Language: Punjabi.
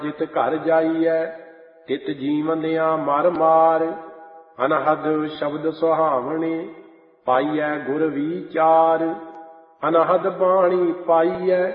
ਜਿਤ ਘਰ ਜਾਈਐ ਤਿਤ ਜੀਵੰਦਿਆਂ ਮਰ ਮਾਰ। ਅਨਹਦ ਸ਼ਬਦ ਸੁਹਾਵਣੇ ਪਾਈਐ ਗੁਰ ਵੀਚਾਰ। ਅਨਹਦ ਬਾਣੀ ਪਾਈਐ